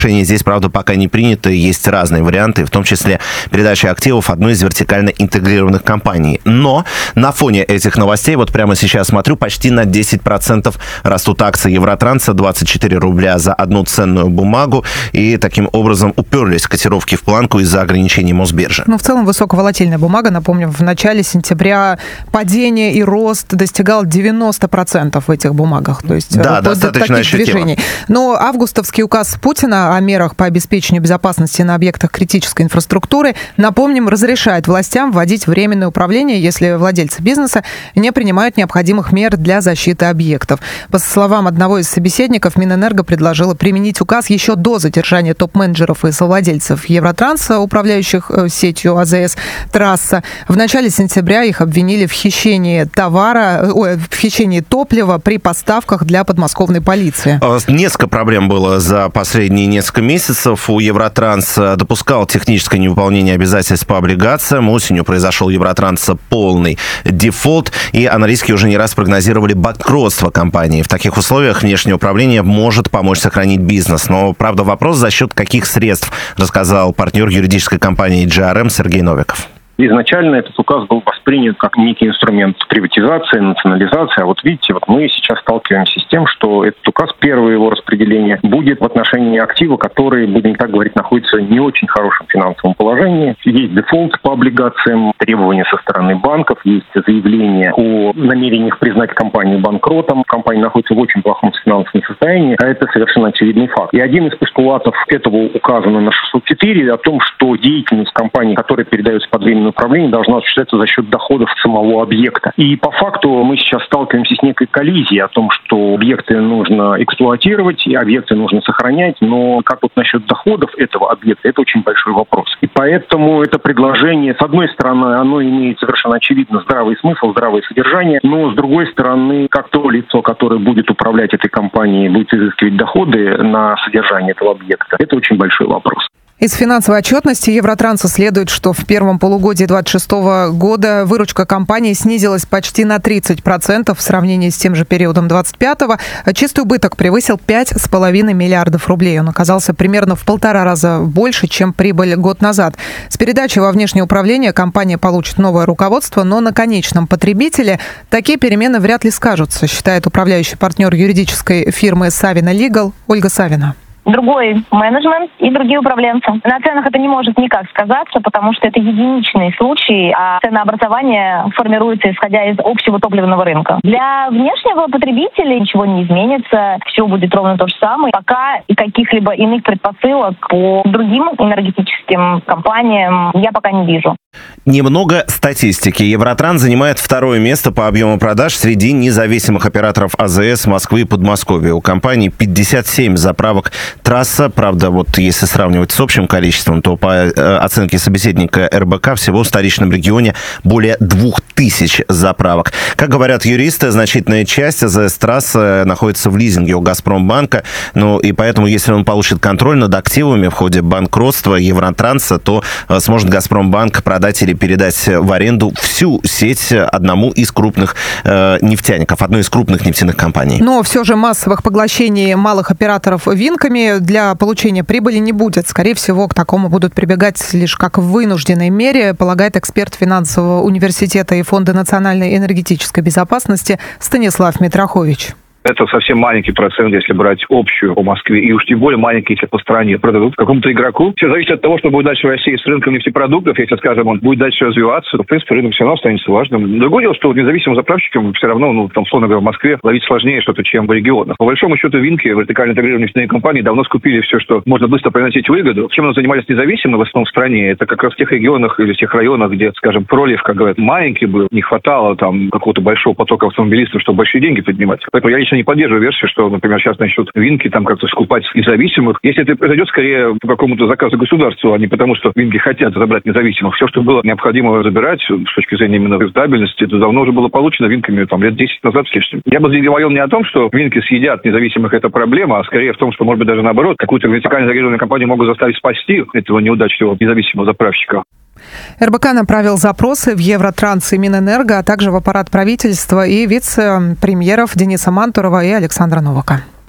Здесь, правда, пока не принято, есть разные варианты, в том числе передача активов одной из вертикально интегрированных компаний. Но на фоне этих новостей, вот прямо сейчас смотрю, почти на 10% растут акции Евротранса, 24 рубля за одну ценную бумагу, и таким образом уперлись котировки в планку из-за ограничений Мосбиржи. В целом высоковолатильная бумага, напомню, в начале сентября падение и рост достигал 90% в этих бумагах, то есть да, достаточно ощутимо. Но августовский указ Путина о мерах по обеспечению безопасности на объектах критической инфраструктуры, напомним, разрешает властям вводить временное управление, если владельцы бизнеса не принимают необходимых мер для защиты объектов. По словам одного из собеседников, Минэнерго предложила применить указ еще до задержания топ-менеджеров и совладельцев Евротранса, управляющих сетью АЗС «Трасса». В начале сентября их обвинили в хищении топлива при поставках для подмосковной полиции. Несколько проблем было за последние несколько месяцев. У Евротранса допускал техническое невыполнение обязательств по облигациям. Осенью произошел Евротранса полный дефолт, и аналитики уже не раз прогнозировали банкротство компании. В таких условиях внешнее управление может помочь сохранить бизнес. Но, правда, вопрос, за счет каких средств, рассказал партнер юридической компании GRM Сергей Новиков. Изначально этот указ был воспринят как некий инструмент приватизации, национализации. А вот видите, мы сейчас сталкиваемся с тем, что этот указ, первое его распределение, будет в отношении актива, который, будем так говорить, находится в не очень хорошем финансовом положении. Есть дефолт по облигациям, требования со стороны банков, есть заявление о намерениях признать компанию банкротом. Компания находится в очень плохом финансовом состоянии, а это совершенно очевидный факт. И один из постулатов этого указа номер 604 о том, что деятельность компании, которая передается под временное управление, должна осуществляться за счет доходов самого объекта. И по факту мы сейчас сталкиваемся с некой коллизией о том, что объекты нужно эксплуатировать, и объекты нужно сохранять, но как вот насчет доходов этого объекта, это очень большой вопрос. И поэтому это предложение, с одной стороны, оно имеет совершенно очевидно здравый смысл, здравое содержание, но с другой стороны, как то лицо, которое будет управлять этой компанией, будет изыскивать доходы на содержание этого объекта, это очень большой вопрос. Из финансовой отчетности Евротранса следует, что в первом полугодии 2026 года выручка компании снизилась почти на 30% в сравнении с тем же периодом 2025-го. Чистый убыток превысил 5,5 миллиардов рублей. Он оказался примерно в 1,5 раза больше, чем прибыль год назад. С передачей во внешнее управление компания получит новое руководство, но на конечном потребителе такие перемены вряд ли скажутся, считает управляющий партнер юридической фирмы Савина Лигал Ольга Савина. Другой менеджмент и другие управленцы. На ценах это не может никак сказаться, потому что это единичный случай, а ценообразование формируется исходя из общего топливного рынка. Для внешнего потребителя ничего не изменится, все будет ровно то же самое. Пока и каких-либо иных предпосылок по другим энергетическим компаниям я пока не вижу. Немного статистики. Евротранс занимает второе место по объему продаж среди независимых операторов АЗС Москвы и Подмосковья. У компании 57 заправок «Трасса». Правда, вот если сравнивать с общим количеством, то по оценке собеседника РБК всего в столичном регионе более 2000 заправок. Как говорят юристы, значительная часть АЗС «Трасса» находится в лизинге у «Газпромбанка». Ну и поэтому, если он получит контроль над активами в ходе банкротства Евротранса, то сможет «Газпромбанк» продать или передать в аренду всю сеть одному из крупных нефтяников, одной из крупных нефтяных компаний. Но все же массовых поглощений малых операторов винками для получения прибыли не будет. Скорее всего, к такому будут прибегать лишь как в вынужденной мере, полагает эксперт финансового университета и Фонда национальной энергетической безопасности Станислав Митрохович. Это совсем маленький процент, если брать общую по Москве, и уж тем более маленький, если по стране продадут какому-то игроку. Все зависит от того, что будет дальше в России с рынком нефтепродуктов. Если, скажем, он будет дальше развиваться, то, в принципе, рынок все равно останется важным. Другое дело, что независимым заправщикам все равно, условно говоря, в Москве ловить сложнее что-то, чем в регионах. По большому счету, винки, вертикально интегрированные нефтяные компании давно скупили все, что можно быстро приносить выгоду. Чем мы занимались независимо в основном в стране, это как раз в тех регионах или в тех районах, где, скажем, пролив, как говорят, маленький был, не хватало там какого-то большого потока автомобилистов, чтобы большие деньги поднимать. Поэтому я лично не поддерживаю версию, что, например, сейчас начнут винки там как-то скупать независимых. Если это произойдет скорее по какому-то заказу государству, а не потому, что винки хотят забрать независимых. Все, что было необходимо забирать с точки зрения именно рентабельности, это давно уже было получено винками там лет 10 назад с лишним. Я бы говорил не о том, что винки съедят независимых, это проблема, а скорее в том, что, может быть, даже наоборот, какую-то вертикально интегрированную компанию могут заставить спасти этого неудачливого независимого заправщика. РБК направил запросы в Евротранс и Минэнерго, а также в аппарат правительства и вице-премьеров Дениса Мантурова и Александра Новака.